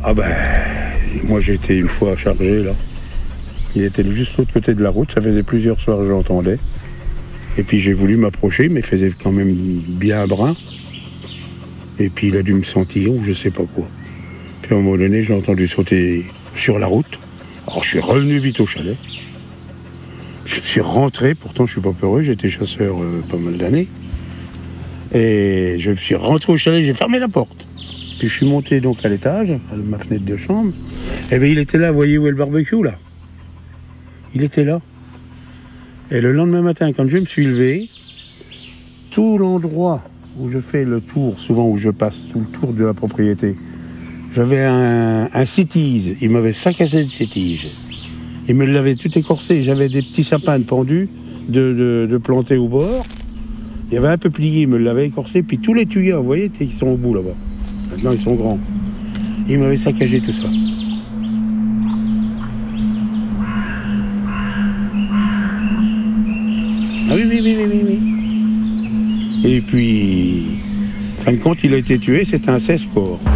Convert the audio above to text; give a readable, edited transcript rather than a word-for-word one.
Ah ben, moi j'ai été une fois chargé là. Il était juste de l'autre côté de la route, ça faisait plusieurs soirs que j'entendais. Et puis j'ai voulu m'approcher, mais il faisait quand même bien brun. Et puis il a dû me sentir, ou je sais pas quoi. Puis à un moment donné, j'ai entendu sauter sur la route. Alors je suis revenu vite au chalet. Je suis rentré, pourtant je suis pas peureux, j'étais chasseur pas mal d'années. Et je suis rentré au chalet, j'ai fermé la porte. Puis je suis monté donc à l'étage, à ma fenêtre de chambre. Et bien il était là, vous voyez où est le barbecue là? Il était là. Et le lendemain matin, quand je me suis levé, tout l'endroit où je fais le tour, souvent où je passe, tout le tour de la propriété, j'avais un cétise. Il m'avait saccagé de cétise. Il me l'avait tout écorcé. J'avais des petits sapins pendus de plantés au bord. Il y avait un peu plié, il me l'avait écorcé. Puis tous les tuyaux, vous voyez, ils sont au bout là-bas. Maintenant, ils sont grands. Il m'avait saccagé tout ça. Ah oui. Et puis, en fin de compte, il a été tué, c'était un 16 corps.